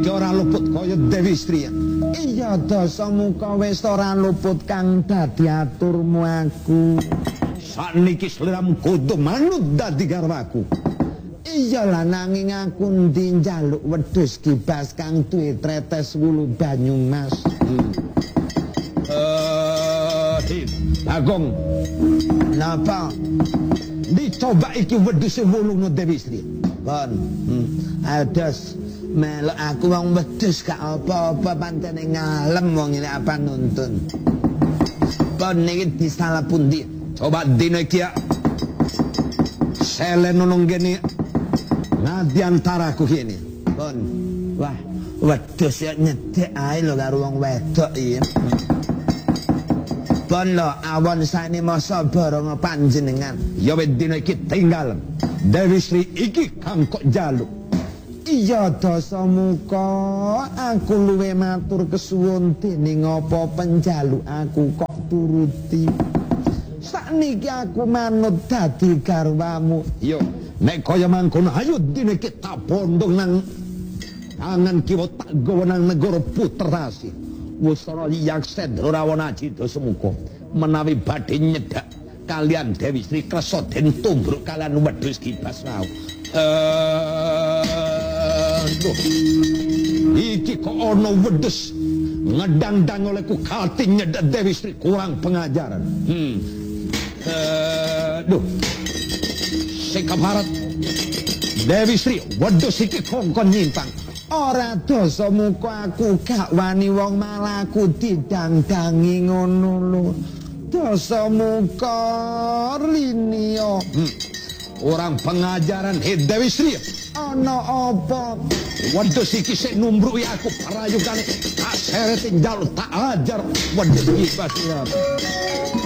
iki ora luput kaya Dewi Sri. Iya Dasamuka wis ora luput kang dadi aturmu aku. Saniki sliramu kudu manut dadi garwaku. Iya lah nanging aku ndi njaluk wedhus kibas kang duwe tretes wulu banyu mas. Bagong. Napa? Dicoba iki wedhus wulune Dewi Sri. Pon. Ados melok aku wong wedhus gak apa-apa pancene ngalem wong ini apa nuntun. Pon niki disalah pundi? Coba dina iki ya. Selen nang kene di antaraku kene. Pon. Wah, wedhus ya nyedhek ae lho karo wong wedok iki. Pon lho awon sane masa bareng panjenengan. Ya wis dina iki tinggal. Dewi Sri iki kang kok jaluk. Iya Dasamuka, aku luwe matur kesuwun dening apa penjaluk aku kok turuti. Sakniki aku manut dadi garwamu. Yo, nek kaya mangkono ayo dina iki tak pondong nang tangan kiwa tak gawa nang negara Puterasi. Wis ora yaksen ora ana aji Dasamuka menawi badhe nyedak kalian Dewi Sri kersa den tumbruk kalian wedhus kibas wau. Iki kok ana wedhus ngedang-dang olehku kati nyedak Dewi Sri kurang pengajaran. Sing kabarat Dewi Sri wedhus iki kongkon nyimpang. Ora Dasamuka aku gak wani wong malaku didang-dangi ngono lho. Dasamuka linio. Orang pengajaran Dewi Sri. Ana apa? Wedhus iki sik numbruki aku parayugane tak seret njaluk tak ajar wedhus iki pasti.